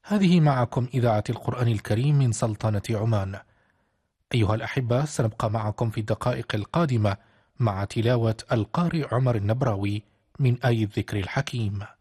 هذه معكم إذاعة القرآن الكريم من سلطنة عمان. أيها الأحبة، سنبقى معكم في الدقائق القادمة مع تلاوة القارئ عمر النبراوي من آي الذكر الحكيم.